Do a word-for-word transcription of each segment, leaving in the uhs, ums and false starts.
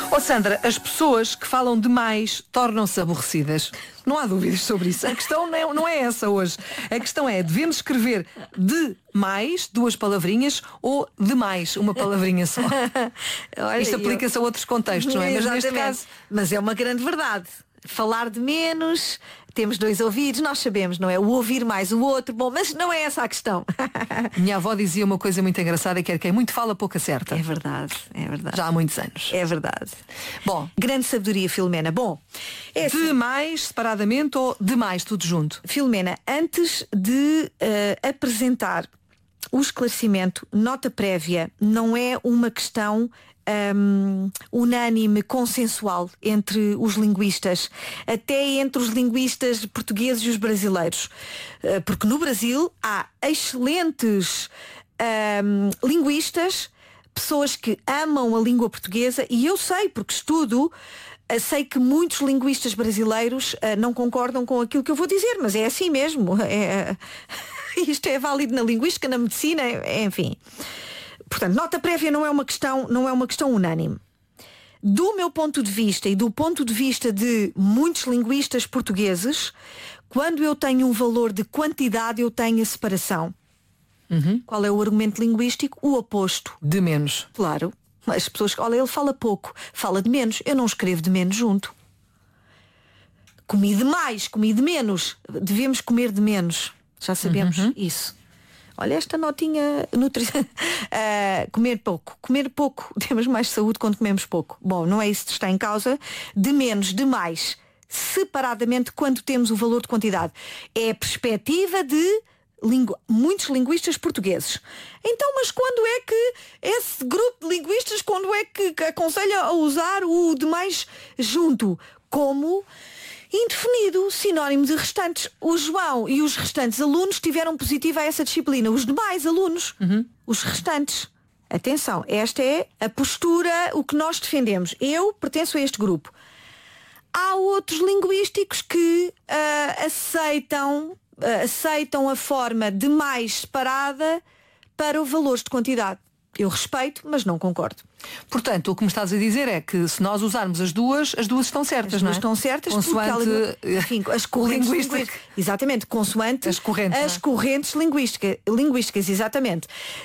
Oh Sandra, as pessoas que falam demais tornam-se aborrecidas. Não há dúvidas sobre isso. A questão não é, não é essa hoje. A questão é, devemos escrever de mais, duas palavrinhas, ou demais, uma palavrinha só. Olha, Isto aplica-se eu... a outros contextos, não é? Mas neste caso... Mas é uma grande verdade. Falar de menos, temos dois ouvidos, nós sabemos, não é? O ouvir mais o outro, bom, mas não é essa a questão. Minha avó dizia uma coisa muito engraçada, que era quem muito fala, pouco acerta. É verdade, é verdade. Já há muitos anos. É verdade. Bom, grande sabedoria, Filomena. Bom, é assim. De mais separadamente ou de mais tudo junto? Filomena, antes de uh, apresentar o esclarecimento, nota prévia, não é uma questão Um, unânime, consensual entre os linguistas, até entre os linguistas portugueses e os brasileiros, uh, porque no Brasil há excelentes um, linguistas, pessoas que amam a língua portuguesa, e eu sei, porque estudo, uh, sei que muitos linguistas brasileiros uh, não concordam com aquilo que eu vou dizer, mas é assim mesmo. É, isto é válido na linguística, na medicina, enfim. Portanto, nota prévia não é uma questão, não é uma questão unânime. Do meu ponto de vista e do ponto de vista de muitos linguistas portugueses, quando eu tenho um valor de quantidade, eu tenho a separação. Uhum. Qual é o argumento linguístico? O oposto. De menos. Claro. As pessoas, olha, ele fala pouco, fala de menos. Eu não escrevo de menos junto. Comi de mais, comi de menos. Devemos comer de menos. Já sabemos uhum. isso. Olha esta notinha nutricional. uh, comer pouco. Comer pouco. Temos mais saúde quando comemos pouco. Bom, não é isso que está em causa. De menos, de mais. Separadamente, quando temos o valor de quantidade. É a perspectiva de lingu... muitos linguistas portugueses. Então, mas quando é que esse grupo de linguistas, quando é que aconselha a usar o de mais junto? Como... indefinido, sinónimo de restantes. O João e os restantes alunos tiveram positiva a essa disciplina. Os demais alunos, uhum. os restantes. Atenção, esta é a postura, o que nós defendemos. Eu pertenço a este grupo. Há outros linguísticos que uh, aceitam, uh, aceitam a forma de mais separada para valores de quantidade. Eu respeito, mas não concordo. Portanto, o que me estás a dizer é que se nós usarmos as duas, as duas estão certas, as não é? As duas estão certas, consoante porque ela, enfim, as correntes linguísticas. Exatamente, consoante as correntes, as correntes linguística, linguísticas, exatamente.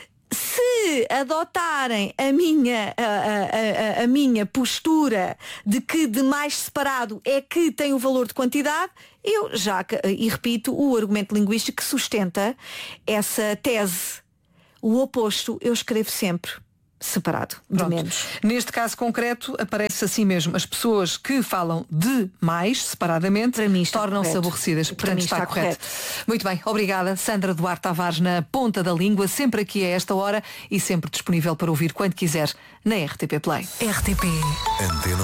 Se adotarem a minha, a, a, a, a minha postura de que de mais separado é que tem o valor de quantidade, eu já, e repito, o argumento linguístico que sustenta essa tese. O oposto, eu escrevo sempre separado, de Pronto. menos. Neste caso concreto, aparece assim mesmo. As pessoas que falam de mais, separadamente, tornam-se aborrecidas. Para Portanto, mim está, está correto. correto. Muito bem, obrigada. Sandra Duarte Tavares na ponta da língua, sempre aqui a esta hora e sempre disponível para ouvir quando quiser na R T P Play. R T P Antena